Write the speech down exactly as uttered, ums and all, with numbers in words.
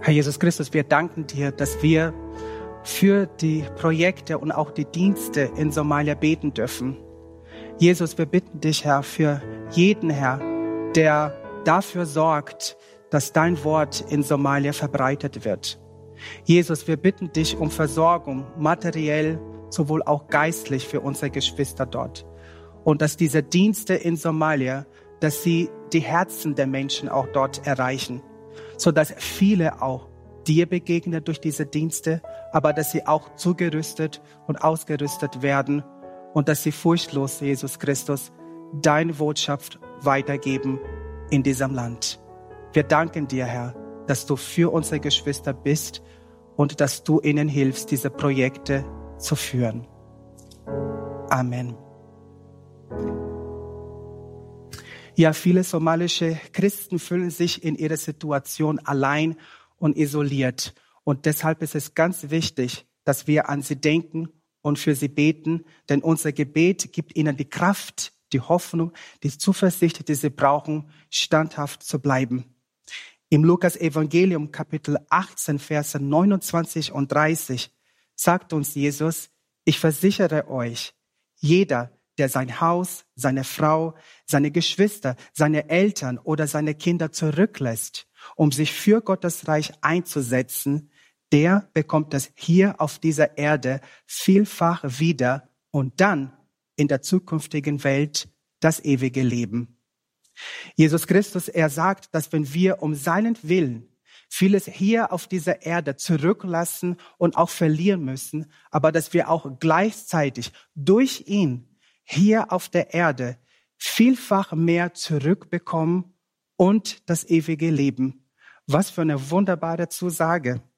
Herr Jesus Christus, wir danken dir, dass wir für die Projekte und auch die Dienste in Somalia beten dürfen. Jesus, wir bitten dich, Herr, für jeden, Herr, der dafür sorgt, dass dein Wort in Somalia verbreitet wird. Jesus, wir bitten dich um Versorgung, materiell, sowohl auch geistlich für unsere Geschwister dort. Und dass diese Dienste in Somalia, dass sie die Herzen der Menschen auch dort erreichen, sodass viele auch dir begegnen durch diese Dienste, aber dass sie auch zugerüstet und ausgerüstet werden und dass sie furchtlos, Jesus Christus, deine Botschaft weitergeben in diesem Land. Wir danken dir, Herr, dass du für unsere Geschwister bist und dass du ihnen hilfst, diese Projekte zu führen. Amen. Ja, viele somalische Christen fühlen sich in ihrer Situation allein und isoliert. Und deshalb ist es ganz wichtig, dass wir an sie denken und für sie beten, denn unser Gebet gibt ihnen die Kraft, die Hoffnung, die Zuversicht, die sie brauchen, standhaft zu bleiben. Im Lukas-Evangelium, Kapitel achtzehn, Verse neunundzwanzig und dreißig, sagt uns Jesus: Ich versichere euch, jeder, der sein Haus, seine Frau, seine Geschwister, seine Eltern oder seine Kinder zurücklässt, um sich für Gottes Reich einzusetzen, der bekommt es hier auf dieser Erde vielfach wieder und dann in der zukünftigen Welt das ewige Leben. Jesus Christus, er sagt, dass wenn wir um seinen Willen vieles hier auf dieser Erde zurücklassen und auch verlieren müssen, aber dass wir auch gleichzeitig durch ihn hier auf der Erde vielfach mehr zurückbekommen und das ewige Leben. Was für eine wunderbare Zusage.